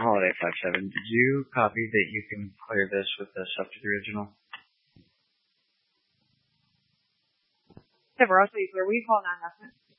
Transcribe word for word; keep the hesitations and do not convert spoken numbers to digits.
Holiday five seven, did you copy that you can clear this with the subject original? Sever, I'll tell you clear. We call nine nothing.